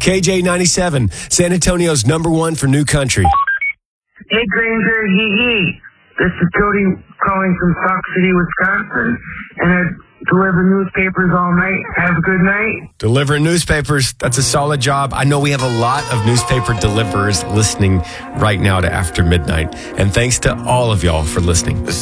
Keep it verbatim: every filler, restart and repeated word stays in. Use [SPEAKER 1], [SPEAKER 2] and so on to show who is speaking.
[SPEAKER 1] K J ninety-seven, San Antonio's number one for new country.
[SPEAKER 2] Hey, Granger, yee yee. This is Jody calling from Sauk City, Wisconsin, and I deliver newspapers all night. Have a good night.
[SPEAKER 1] Delivering newspapers, that's a solid job. I know we have a lot of newspaper deliverers listening right now to After Midnight. And thanks to all of y'all for listening.